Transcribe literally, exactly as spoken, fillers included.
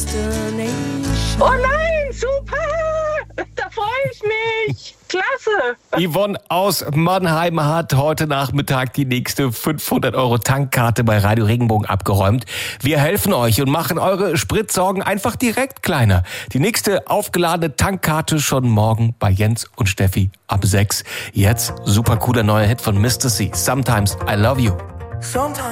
Oh nein, super! Da freue ich mich. Klasse. Yvonne aus Mannheim hat heute Nachmittag die nächste fünfhundert Euro Tankkarte bei Radio Regenbogen abgeräumt. Wir helfen euch und machen eure Spritsorgen einfach direkt kleiner. Die nächste aufgeladene Tankkarte schon morgen bei Jens und Steffi ab sechs. Jetzt super cooler neuer Hit von Mister C. Sometimes I Love You.